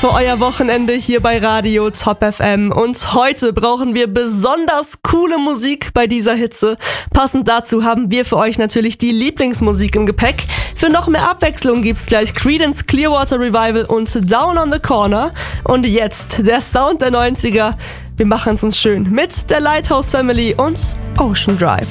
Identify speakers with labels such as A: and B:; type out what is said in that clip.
A: für euer Wochenende hier bei Radio Top FM. Und heute brauchen wir besonders coole Musik bei dieser Hitze. Passend dazu haben wir für euch natürlich die Lieblingsmusik im Gepäck. Für noch mehr Abwechslung gibt's gleich Creedence Clearwater Revival und Down on the Corner. Und jetzt der Sound der 90er. Wir machen es uns schön mit der Lighthouse Family und Ocean Drive.